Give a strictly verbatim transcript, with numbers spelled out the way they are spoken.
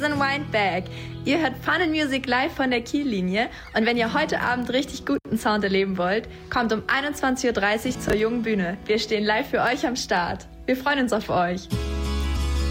sind Windbag. Ihr hört Fun and Music live von der Kiellinie und wenn ihr heute Abend richtig guten Sound erleben wollt, kommt um einundzwanzig Uhr dreißig zur Jungen Bühne. Wir stehen live für euch am Start. Wir freuen uns auf euch.